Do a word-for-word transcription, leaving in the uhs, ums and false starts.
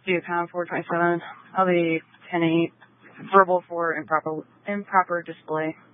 do pound four twenty-seven. I'll be ten eight. Verbal for improper improper display.